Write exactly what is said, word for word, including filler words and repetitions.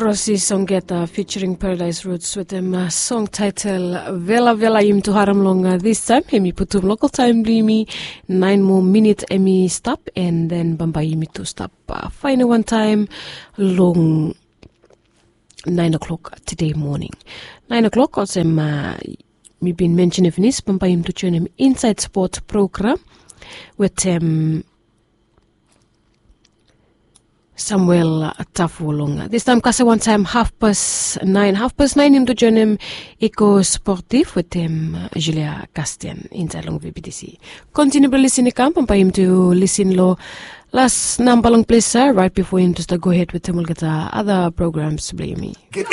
Rossi Songeta featuring Paradise Roots with them uh, song title Vela Vela Im to Haramlonga. This time, Emi Putum local time Blimi, nine more minutes Emi stop and then Bambayimi to stop. Uh, final one time long nine o'clock today morning. Nine o'clock also uh, me been mentioning this Bambayim to join him Inside Sport program with um Samuel Tafulonga. This time, kasi one time, half past nine. Half past nine, him to join him Eco Sportif with him, Julia Castian, inside long V B T C. Continue to listen to camp and by him to listen lo last number long place, sir, right before him to start go ahead with him, we'll get uh, other programs, blame me.